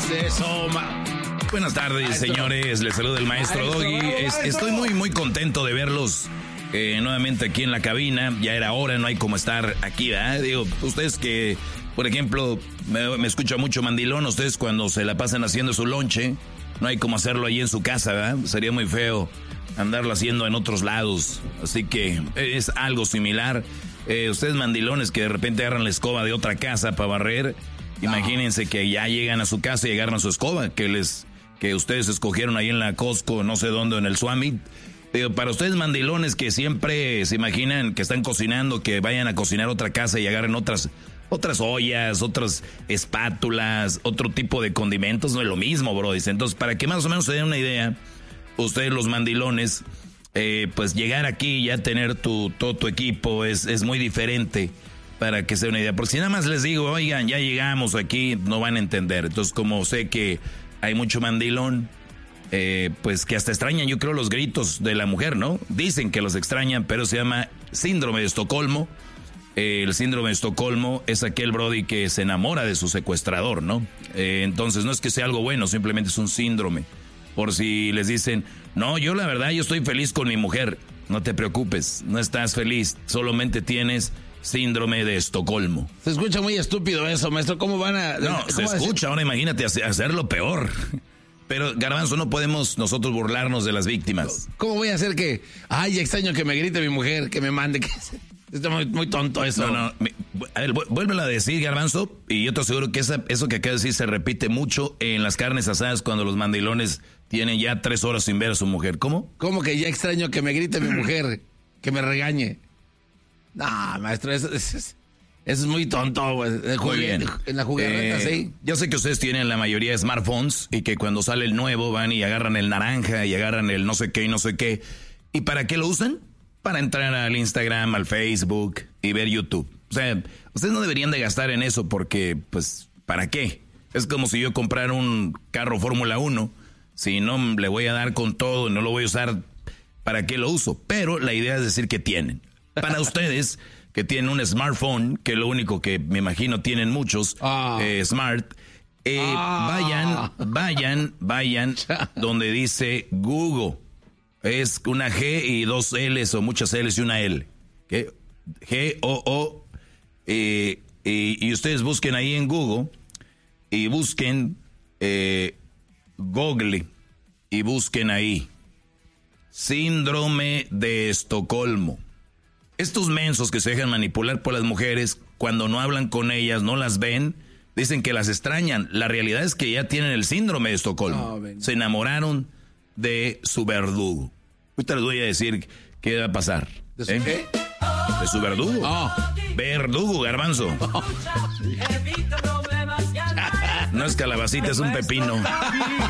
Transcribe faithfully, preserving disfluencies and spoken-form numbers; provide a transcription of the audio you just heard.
eso, ma? Buenas tardes, maestro. Señores. Les saluda el maestro, maestro Doggy. Maestro. Es, estoy muy, muy contento de verlos eh, nuevamente aquí en la cabina. Ya era hora, no hay como estar aquí, ¿verdad? Digo, ustedes que, por ejemplo, me, me escucha mucho mandilón. Ustedes cuando se la pasan haciendo su lonche, no hay como hacerlo ahí en su casa, ¿verdad? Sería muy feo andarlo haciendo en otros lados. Así que es algo similar. Eh, ustedes mandilones que de repente agarran la escoba de otra casa para barrer, no. Imagínense que ya llegan a su casa y agarran su escoba que les que ustedes escogieron ahí en la Costco, no sé dónde, en el Swami. Digo, para ustedes mandilones que siempre se imaginan que están cocinando, que vayan a cocinar otra casa y agarren otras otras ollas, otras espátulas, otro tipo de condimentos, no es lo mismo, bro. Entonces, para que más o menos se den una idea, ustedes los mandilones, eh, pues llegar aquí y ya tener tu, todo tu equipo es, es muy diferente, para que se den una idea. Porque si nada más les digo, oigan, ya llegamos aquí, no van a entender. Entonces, como sé que hay mucho mandilón, eh, pues que hasta extrañan, yo creo, los gritos de la mujer, ¿no? Dicen que los extrañan, pero se llama síndrome de Estocolmo. Eh, el síndrome de Estocolmo es aquel brody que se enamora de su secuestrador, ¿no? Eh, entonces no es que sea algo bueno, simplemente es un síndrome. Por si les dicen, no, yo la verdad, yo estoy feliz con mi mujer. No te preocupes, no estás feliz, solamente tienes síndrome de Estocolmo. Se escucha muy estúpido eso, maestro. ¿Cómo van a...? No, se escucha, ahora imagínate hacerlo peor. Pero, Garbanzo, no podemos nosotros burlarnos de las víctimas. ¿Cómo voy a hacer que... Ay, extraño que me grite mi mujer, que me mande... que Está muy, muy tonto eso. No, no, a ver, vuélvelo a decir, Garbanzo, y yo te aseguro que esa, eso que acabas de decir se repite mucho en las carnes asadas cuando los mandilones tienen ya tres horas sin ver a su mujer. ¿Cómo? ¿Cómo que ya extraño que me grite mi mujer, que me regañe? No, maestro, eso, eso, eso es muy tonto, güey. Muy bien. En la juguereta, eh, sí. Yo sé que ustedes tienen la mayoría de smartphones y que cuando sale el nuevo van y agarran el naranja y agarran el no sé qué y no sé qué. ¿Y para qué lo usan? Para entrar al Instagram, al Facebook y ver YouTube. O sea, ustedes no deberían de gastar en eso porque, pues, ¿para qué? Es como si yo comprara un carro Fórmula uno. Si no le voy a dar con todo, no lo voy a usar, ¿para qué lo uso? Pero la idea es decir que tienen. Para ustedes que tienen un smartphone, que lo único que me imagino tienen muchos, ah. eh, smart, eh, ah. vayan, vayan, vayan donde dice Google. Es una G y dos L's o muchas L's y una L. ¿Qué? G O O. Eh, y, y ustedes busquen ahí en Google y busquen eh, Google y busquen ahí síndrome de Estocolmo. Estos mensos que se dejan manipular por las mujeres, cuando no hablan con ellas, no las ven, dicen que las extrañan. La realidad es que ya tienen el síndrome de Estocolmo. No, se enamoraron de su verdugo. Ahorita les voy a decir qué va a pasar. ¿De su ¿eh? qué? De su verdugo. Oh. Verdugo, Garbanzo. Oh. No es calabacita, es un pepino.